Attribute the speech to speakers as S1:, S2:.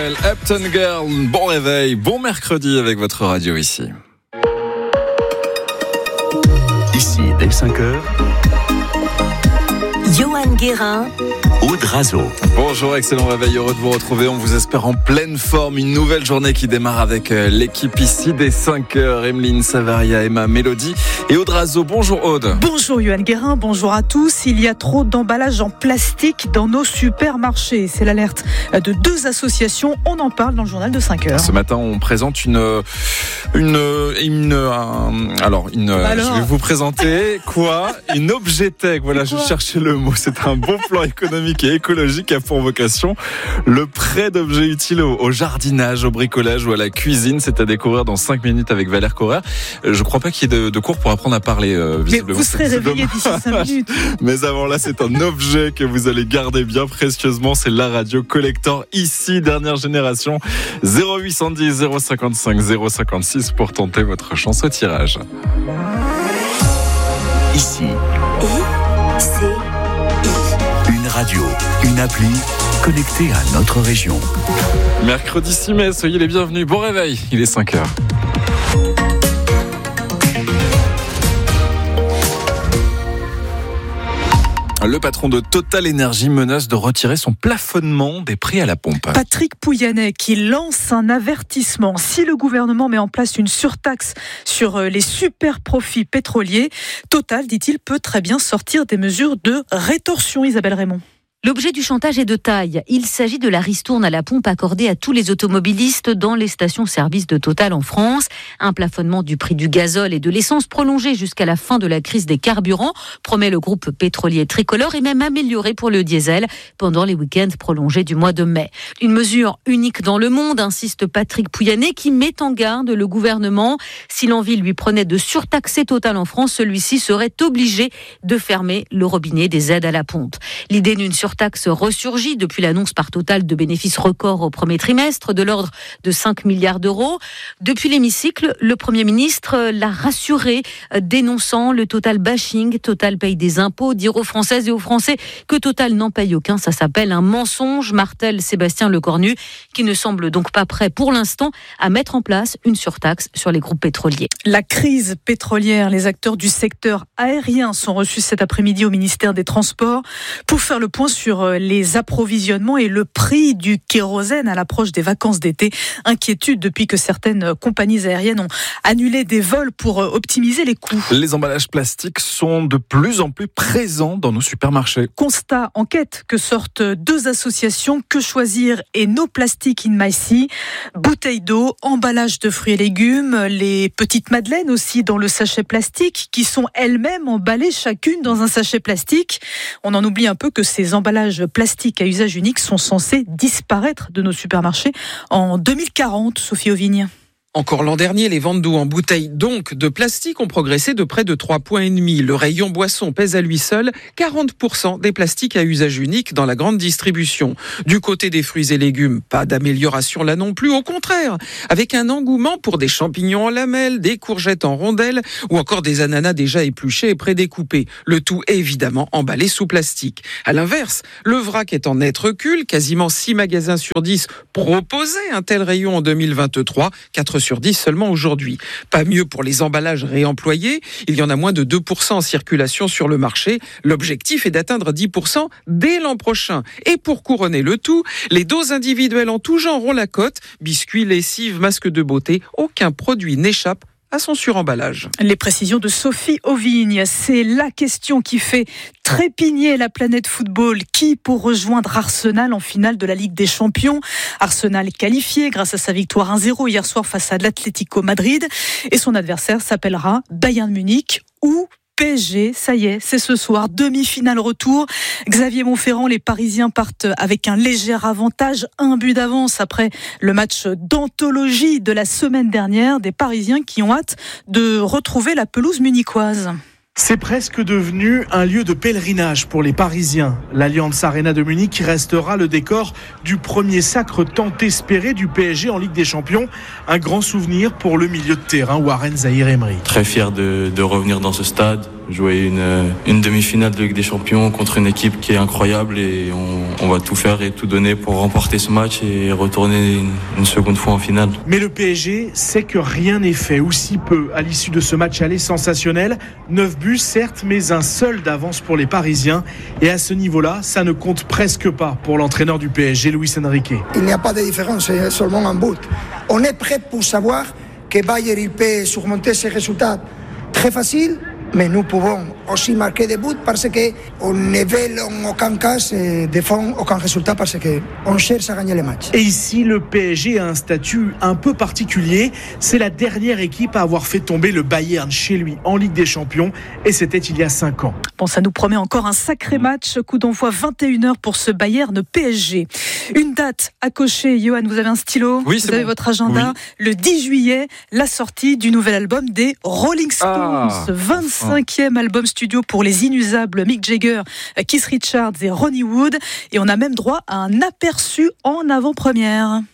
S1: Upton Girl, bon réveil, bon mercredi avec votre radio ici.
S2: Ici, dès 5h,
S3: Johan Guérin,
S2: Aude Razo.
S1: Bonjour, excellent réveil, heureux de vous retrouver. On vous espère en pleine forme. Une nouvelle journée qui démarre avec l'équipe ici dès 5h. Emeline Savaria, Emma, Mélodie et Aude Razo. Bonjour Aude.
S4: Bonjour Johan Guérin, bonjour à tous. Il y a trop d'emballages en plastique dans nos supermarchés. C'est l'alerte de deux associations. On en parle dans le journal de 5h.
S1: Ce matin, on présente je vais vous présenter quoi? Une Objetech. Voilà, je cherchais le mot. C'est un bon plan économique et écologique qui a pour vocation le prêt d'objets utiles au jardinage, au bricolage ou à la cuisine. C'est à découvrir dans 5 minutes avec Valère Correa. Je crois pas qu'il y ait de cours pour apprendre à parler, visiblement.
S4: Mais vous serez réveillé d'ici 5 minutes.
S1: Mais avant là, c'est un objet que vous allez garder bien précieusement. C'est la radio collector ici, dernière génération. 0810 055 056 pour tenter votre chance au tirage.
S2: Ici, une radio, une appli connectée à notre région.
S1: Mercredi 6 mai, soyez les bienvenus. Bon réveil, il est 5h. Le patron de Total Energy menace de retirer son plafonnement des prix à la pompe.
S4: Patrick Pouyanné qui lance un avertissement. Si le gouvernement met en place une surtaxe sur les super profits pétroliers, Total, dit-il, peut très bien sortir des mesures de rétorsion. Isabelle Raymond.
S5: L'objet du chantage est de taille. Il s'agit de la ristourne à la pompe accordée à tous les automobilistes dans les stations-service de Total en France. Un plafonnement du prix du gazole et de l'essence prolongé jusqu'à la fin de la crise des carburants, promet le groupe pétrolier tricolore, et même amélioré pour le diesel pendant les week-ends prolongés du mois de mai. Une mesure unique dans le monde, insiste Patrick Pouyanné, qui met en garde le gouvernement. Si l'envie lui prenait de surtaxer Total en France, celui-ci serait obligé de fermer le robinet des aides à la pompe. L'idée d'une surtaxe ressurgit depuis l'annonce par Total de bénéfices records au premier trimestre de l'ordre de 5 milliards d'euros. Depuis l'hémicycle, le Premier ministre l'a rassuré, dénonçant le Total bashing. Total paye des impôts, dire aux Françaises et aux Français que Total n'en paye aucun, ça s'appelle un mensonge, martèle Sébastien Lecornu, qui ne semble donc pas prêt pour l'instant à mettre en place une surtaxe sur les groupes pétroliers.
S4: La crise pétrolière, les acteurs du secteur aérien sont reçus cet après-midi au ministère des Transports pour faire le point sur les approvisionnements et le prix du kérosène à l'approche des vacances d'été. Inquiétude depuis que certaines compagnies aériennes ont annulé des vols pour optimiser les coûts.
S1: Les emballages plastiques sont de plus en plus présents dans nos supermarchés.
S4: Constat, enquête que sortent deux associations, Que Choisir et No Plastic in My Sea. Bouteilles d'eau, emballages de fruits et légumes, les petites madeleines aussi dans le sachet plastique qui sont elles-mêmes emballées chacune dans un sachet plastique. On en oublie un peu que ces emballages plastiques à usage unique sont censés disparaître de nos supermarchés en 2040, Sophie Auvigne.
S6: Encore l'an dernier, les ventes d'eau en bouteilles, donc de plastique, ont progressé de près de 3,5 points. Le rayon boisson pèse à lui seul 40% des plastiques à usage unique dans la grande distribution. Du côté des fruits et légumes, pas d'amélioration là non plus, au contraire, avec un engouement pour des champignons en lamelles, des courgettes en rondelles ou encore des ananas déjà épluchés et prédécoupés. Le tout évidemment emballé sous plastique. À l'inverse, le vrac est en net recul, quasiment 6 magasins sur 10 proposaient un tel rayon en 2023, 4 sur 10 seulement aujourd'hui. Pas mieux pour les emballages réemployés. Il y en a moins de 2% en circulation sur le marché. L'objectif est d'atteindre 10% dès l'an prochain. Et pour couronner le tout, les doses individuelles en tout genre ont la cote. Biscuits, lessives, masques de beauté, aucun produit n'échappe à son suremballage.
S4: Les précisions de Sophie Auvigne, c'est la question qui fait trépigner la planète football. Qui pour rejoindre Arsenal en finale de la Ligue des Champions? Arsenal qualifié grâce à sa victoire 1-0 hier soir face à l'Atlético Madrid. Et son adversaire s'appellera Bayern Munich ou PSG, ça y est, c'est ce soir, demi-finale retour. Xavier Monferrand, les Parisiens partent avec un léger avantage, 1 but d'avance après le match d'anthologie de la semaine dernière, des Parisiens qui ont hâte de retrouver la pelouse munichoise.
S7: C'est presque devenu un lieu de pèlerinage pour les Parisiens. L'Allianz Arena de Munich restera le décor du premier sacre tant espéré du PSG en Ligue des Champions. Un grand souvenir pour le milieu de terrain Warren Zahir Emery.
S8: Très fier de revenir dans ce stade.
S3: jouer une demi-finale de Ligue des Champions contre une équipe qui est incroyable et on va tout faire et tout donner pour remporter ce match et retourner une seconde fois en finale.
S7: Mais le PSG sait que rien n'est fait, ou si peu, à l'issue de ce match aller sensationnel. 9 buts certes, mais un seul d'avance pour les Parisiens. Et à ce niveau-là, ça ne compte presque pas pour l'entraîneur du PSG, Luis Enrique.
S8: Il n'y a pas de différence, c'est seulement un but. On est prêt pour savoir que Bayern il peut surmonter ces résultats très faciles, mais nous pouvons aussi marquer des buts parce qu'on ne veut en aucun cas défendre aucun résultat parce qu'on cherche à gagner les matchs.
S7: Et ici, le PSG a un statut un peu particulier. C'est la dernière équipe à avoir fait tomber le Bayern chez lui en Ligue des Champions et c'était il y a 5 ans.
S4: Bon, ça nous promet encore un sacré match. Coup d'envoi 21h pour ce Bayern PSG. Une date à cocher. Johan, vous avez un stylo?
S1: Oui,
S4: vous avez votre agenda. Oui. Le 10 juillet, la sortie du nouvel album des Rolling Stones. 25e album studio pour les inusables Mick Jagger, Keith Richards et Ronnie Wood. Et on a même droit à un aperçu en avant-première.